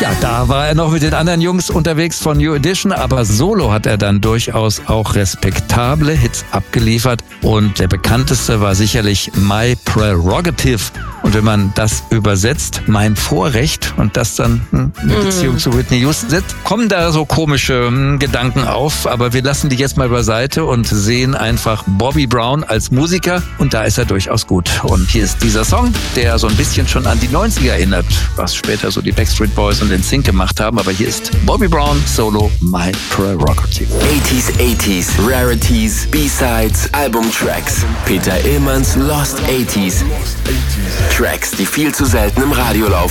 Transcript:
Ja, da war er noch mit den anderen Jungs unterwegs von New Edition, aber solo hat er dann durchaus auch respektable Hits abgeliefert und der bekannteste war sicherlich My Prerogative. Und wenn man das übersetzt, mein Vorrecht, und das dann in Beziehung zu Whitney Houston setzt, kommen da so komische Gedanken auf, aber wir lassen die jetzt mal beiseite und sehen einfach Bobby Brown als Musiker und da ist er durchaus gut. Und hier ist dieser Song, der so ein bisschen schon an die 90er erinnert, was später so die Backstreet Boys und den Sync gemacht haben, aber hier ist Bobby Brown solo My Prerogative. 80s, Rarities, B-Sides, Albumtracks. Peter Illmanns Lost 80s. Tracks, die viel zu selten im Radio laufen.